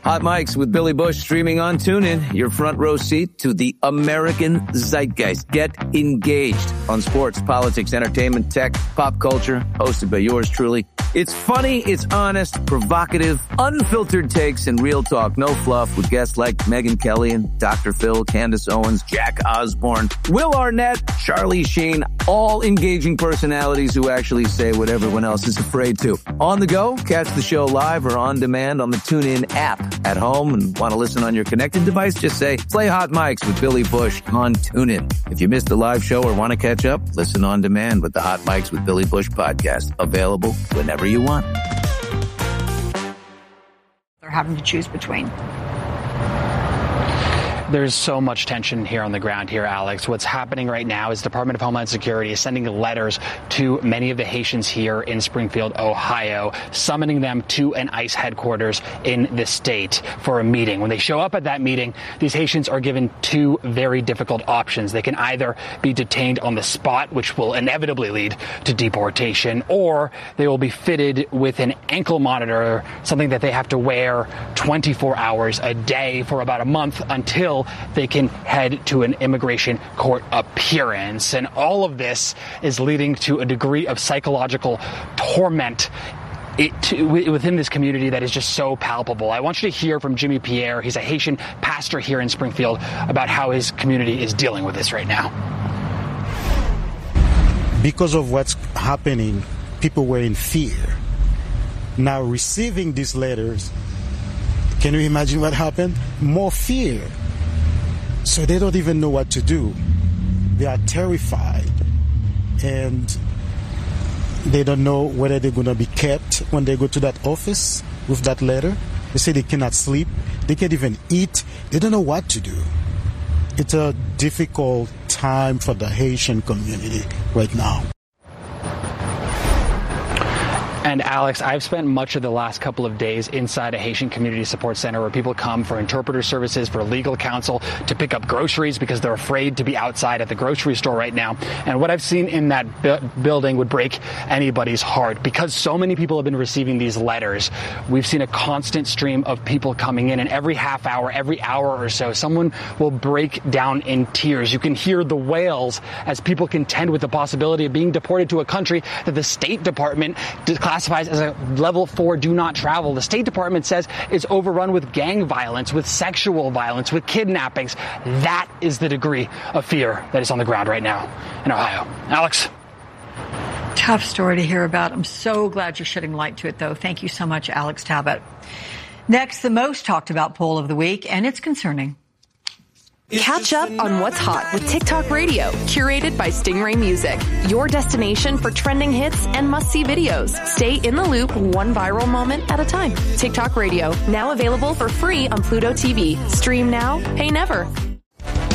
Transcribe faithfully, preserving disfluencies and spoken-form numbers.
Hot Mics with Billy Bush streaming on TuneIn. Your front row seat to the American zeitgeist. Get engaged on sports, politics, entertainment, tech, pop culture. Hosted by yours truly. It's funny, it's honest, provocative, unfiltered takes, and real talk. No fluff with guests like Megyn Kelly and Doctor Phil, Candace Owens, Jack Osborne, Will Arnett, Charlie Sheen. All engaging personalities who actually say what everyone else is afraid to. On the go, catch the show live or on demand on the TuneIn app. At home and want to listen on your connected device, just say, play Hot Mics with Billy Bush on TuneIn. If you missed the live show or want to catch up, listen on demand with the Hot Mics with Billy Bush podcast. Available whenever you want. They're having to choose between. There's so much tension here on the ground here, Alex. What's happening right now is the Department of Homeland Security is sending letters to many of the Haitians here in Springfield, Ohio, summoning them to an ICE headquarters in the state for a meeting. When they show up at that meeting, these Haitians are given two very difficult options. They can either be detained on the spot, which will inevitably lead to deportation, or they will be fitted with an ankle monitor, something that they have to wear twenty-four hours a day for about a month until they can head to an immigration court appearance. And all of this is leading to a degree of psychological torment It, to, within this community that is just so palpable. I want you to hear from Jimmy Pierre. He's a Haitian pastor here in Springfield about how his community is dealing with this right now. Because of what's happening, people were in fear. Now receiving these letters, can you imagine what happened? More fear. So they don't even know what to do. They are terrified. And they don't know whether they're going to be kept when they go to that office with that letter. They say they cannot sleep. They can't even eat. They don't know what to do. It's a difficult time for the Haitian community right now. And Alex, I've spent much of the last couple of days inside a Haitian community support center where people come for interpreter services, for legal counsel, to pick up groceries because they're afraid to be outside at the grocery store right now. And what I've seen in that bu- building would break anybody's heart. Because so many people have been receiving these letters, we've seen a constant stream of people coming in, and every half hour, every hour or so, someone will break down in tears. You can hear the wails as people contend with the possibility of being deported to a country that the State Department classifies as a level four do not travel. The State Department says it's overrun with gang violence, with sexual violence, with kidnappings. That is the degree of fear that is on the ground right now in Ohio. Alex. Tough story to hear about. I'm so glad you're shedding light to it, though. Thank you so much, Alex Talbot. Next, the most talked about poll of the week, and it's concerning. Catch up on what's hot with TikTok Radio, curated by Stingray Music. Your destination for trending hits and must-see videos. Stay in the loop, one viral moment at a time. TikTok Radio, now available for free on Pluto T V. Stream now, pay never.